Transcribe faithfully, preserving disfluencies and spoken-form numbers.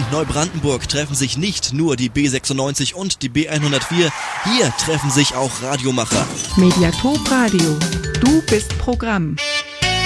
Neubrandenburg treffen sich nicht nur die B sechsundneunzig und die B hundertvier, hier treffen sich auch Radiomacher. Mediathek Radio. Du bist Programm.